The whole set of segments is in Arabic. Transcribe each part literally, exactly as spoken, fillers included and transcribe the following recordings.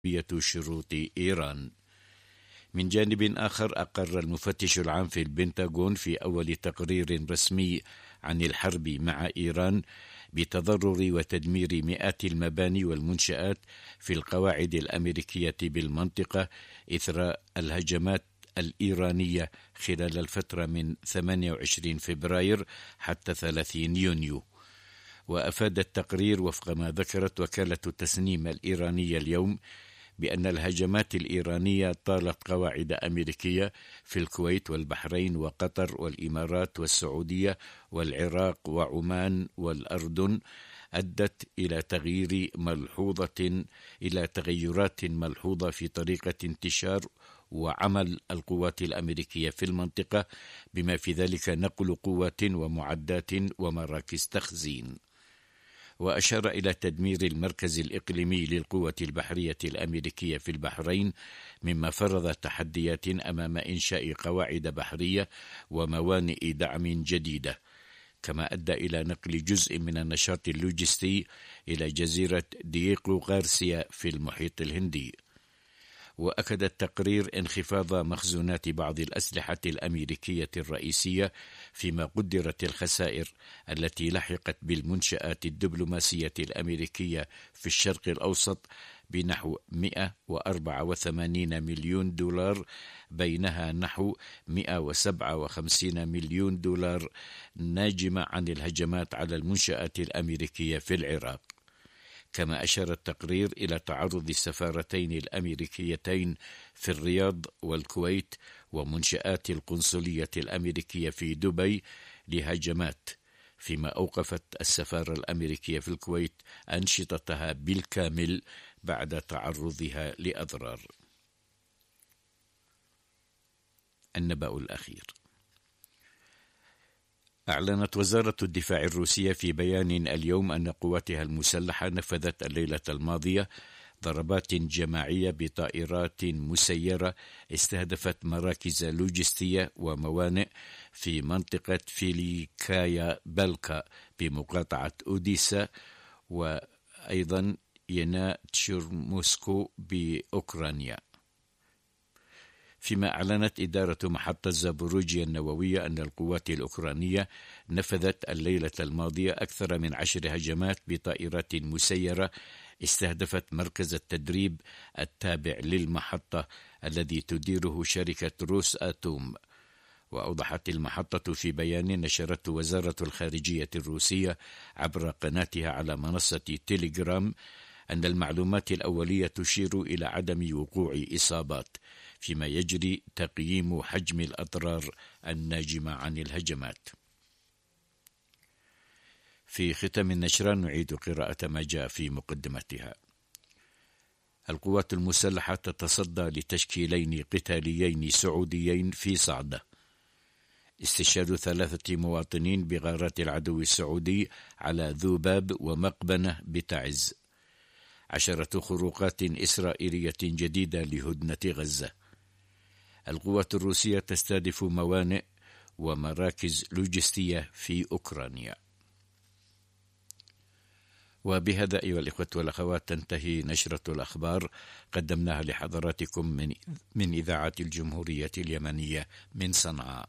شروط إيران. من جانب آخر، أقر المفتش العام في البنتاغون في أول تقرير رسمي عن الحرب مع إيران بتضرر وتدمير مئات المباني والمنشآت في القواعد الأمريكية بالمنطقة إثر الهجمات الإيرانية خلال الفترة من ثمانية وعشرين فبراير حتى ثلاثين يونيو. وأفاد التقرير وفق ما ذكرت وكالة التسنيم الإيرانية اليوم بأن الهجمات الإيرانية طالت قواعد أمريكية في الكويت والبحرين وقطر والإمارات والسعودية والعراق وعمان والأردن، أدت إلى تغيير ملحوظة إلى تغيرات ملحوظة في طريقة انتشار وعمل القوات الأمريكية في المنطقة، بما في ذلك نقل قوات ومعدات ومراكز تخزين. وأشار إلى تدمير المركز الإقليمي للقوة البحرية الأمريكية في البحرين، مما فرض تحديات أمام إنشاء قواعد بحرية وموانئ دعم جديدة، كما أدى إلى نقل جزء من النشاط اللوجستي إلى جزيرة دييغو غارسيا في المحيط الهندي. وأكد التقرير انخفاض مخزونات بعض الأسلحة الأمريكية الرئيسية، فيما قدرت الخسائر التي لحقت بالمنشآت الدبلوماسية الأمريكية في الشرق الأوسط بنحو مئة وأربعة وثمانين مليون دولار، بينها نحو مئة وسبعة وخمسين مليون دولار ناجمة عن الهجمات على المنشآت الأمريكية في العراق. كما أشار التقرير إلى تعرض السفارتين الأمريكيتين في الرياض والكويت ومنشآت القنصلية الأمريكية في دبي لهجمات، فيما أوقفت السفارة الأمريكية في الكويت أنشطتها بالكامل بعد تعرضها لأضرار. النبأ الأخير. أعلنت وزارة الدفاع الروسية في بيان اليوم أن قواتها المسلحة نفذت الليلة الماضية ضربات جماعية بطائرات مسيرة استهدفت مراكز لوجستية وموانئ في منطقة فيليكايا بلكا بمقاطعة أوديسا، وأيضا يناتشيرموسكو بأوكرانيا. فيما أعلنت إدارة محطة زابوروجيا النووية أن القوات الأوكرانية نفذت الليلة الماضية أكثر من عشر هجمات بطائرات مسيرة استهدفت مركز التدريب التابع للمحطة الذي تديره شركة روس آتوم. وأوضحت المحطة في بيان نشرته وزارة الخارجية الروسية عبر قناتها على منصة تيليجرام أن المعلومات الأولية تشير إلى عدم وقوع إصابات، فيما يجري تقييم حجم الأضرار الناجمة عن الهجمات. في ختام النشرة نعيد قراءة ما جاء في مقدمتها. القوات المسلحة تتصدى لتشكيلين قتاليين سعوديين في صعدة. استشهاد ثلاثة مواطنين بغارات العدو السعودي على ذوباب ومقبنة بتعز. عشرة خروقات إسرائيلية جديدة لهدنة غزة. القوات الروسية تستهدف موانئ ومراكز لوجستية في أوكرانيا. وبهذا أيها الإخوة والأخوات تنتهي نشرة الأخبار قدمناها لحضراتكم من من إذاعة الجمهورية اليمنية من صنعاء.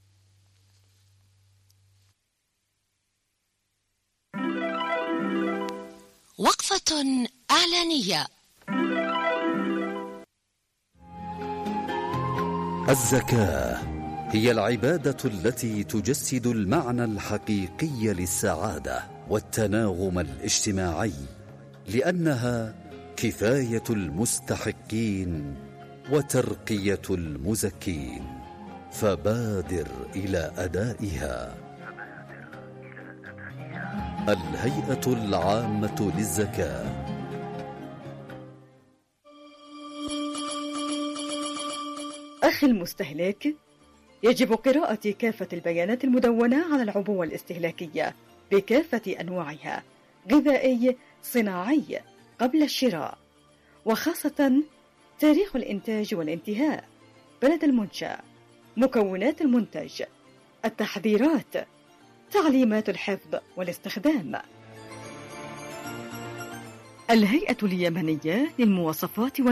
وقفة إعلانية. الزكاة هي العبادة التي تجسد المعنى الحقيقي للسعادة والتناغم الاجتماعي، لأنها كفاية المستحقين وترقية المزكين، فبادر إلى أدائها. الهيئة العامة للزكاة. أخي المستهلك، يجب قراءة كافة البيانات المدونة على العبوة الاستهلاكية بكافة أنواعها، غذائي صناعي، قبل الشراء، وخاصة تاريخ الإنتاج والانتهاء، بلد المنشأ، مكونات المنتج، التحذيرات، تعليمات الحفظ والاستخدام. الهيئة اليمنية للمواصفات